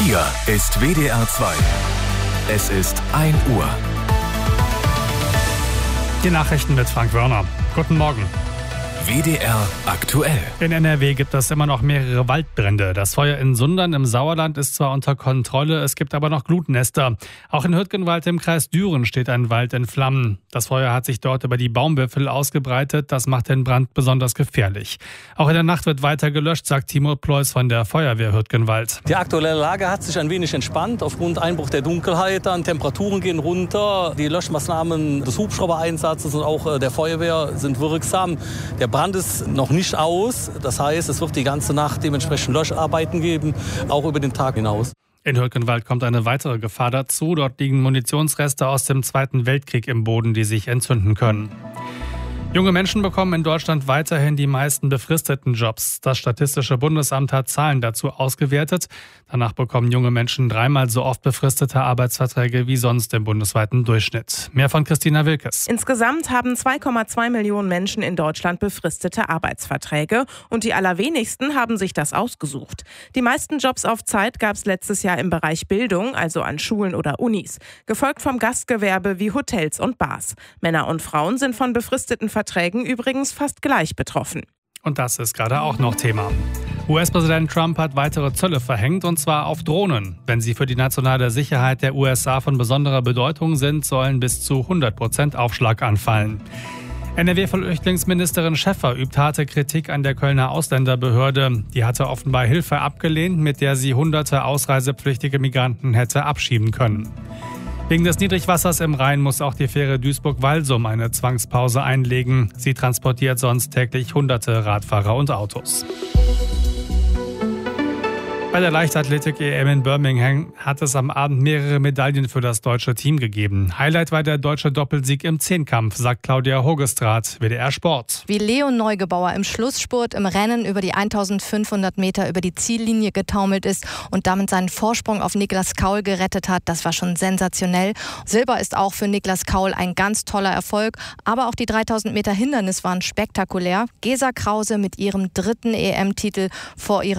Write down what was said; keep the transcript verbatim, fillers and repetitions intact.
Hier ist W D R zwei. Es ist ein Uhr. Die Nachrichten mit Frank Wörner. Guten Morgen. W D R aktuell. In N R W gibt es immer noch mehrere Waldbrände. Das Feuer in Sundern im Sauerland ist zwar unter Kontrolle, es gibt aber noch Glutnester. Auch in Hürtgenwald im Kreis Düren steht ein Wald in Flammen. Das Feuer hat sich dort über die Baumwipfel ausgebreitet. Das macht den Brand besonders gefährlich. Auch in der Nacht wird weiter gelöscht, sagt Timo Pleus von der Feuerwehr Hürtgenwald. Die aktuelle Lage hat sich ein wenig entspannt aufgrund Einbruch der Dunkelheit. Dann Temperaturen gehen runter. Die Löschmaßnahmen des Hubschraubereinsatzes und auch der Feuerwehr sind wirksam. Der Brand ist noch nicht aus. Das heißt, es wird die ganze Nacht dementsprechend Löscharbeiten geben, auch über den Tag hinaus. In Hürtgenwald kommt eine weitere Gefahr dazu. Dort liegen Munitionsreste aus dem Zweiten Weltkrieg im Boden, die sich entzünden können. Junge Menschen bekommen in Deutschland weiterhin die meisten befristeten Jobs. Das Statistische Bundesamt hat Zahlen dazu ausgewertet. Danach bekommen junge Menschen dreimal so oft befristete Arbeitsverträge wie sonst im bundesweiten Durchschnitt. Mehr von Christina Wilkes. Insgesamt haben zwei Komma zwei Millionen Menschen in Deutschland befristete Arbeitsverträge und die allerwenigsten haben sich das ausgesucht. Die meisten Jobs auf Zeit gab es letztes Jahr im Bereich Bildung, also an Schulen oder Unis, gefolgt vom Gastgewerbe wie Hotels und Bars. Männer und Frauen sind von befristeten Verträgen übrigens fast gleich betroffen. Und das ist gerade auch noch Thema. U S-Präsident Trump hat weitere Zölle verhängt, und zwar auf Drohnen. Wenn sie für die nationale Sicherheit der U S A von besonderer Bedeutung sind, sollen bis zu hundert Prozent Aufschlag anfallen. N R W-Flüchtlingsministerin Schäffer übt harte Kritik an der Kölner Ausländerbehörde. Die hatte offenbar Hilfe abgelehnt, mit der sie hunderte ausreisepflichtige Migranten hätte abschieben können. Wegen des Niedrigwassers im Rhein muss auch die Fähre Duisburg-Walsum eine Zwangspause einlegen. Sie transportiert sonst täglich hunderte Radfahrer und Autos. Bei der Leichtathletik-E M in Birmingham hat es am Abend mehrere Medaillen für das deutsche Team gegeben. Highlight war der deutsche Doppelsieg im Zehnkampf, sagt Claudia Hogestraat, W D R Sport. Wie Leo Neugebauer im Schlussspurt im Rennen über die eintausendfünfhundert Meter über die Ziellinie getaumelt ist und damit seinen Vorsprung auf Niklas Kaul gerettet hat, das war schon sensationell. Silber ist auch für Niklas Kaul ein ganz toller Erfolg, aber auch die dreitausend Meter Hindernis waren spektakulär. Gesa Krause mit ihrem dritten E M-Titel vor ihrer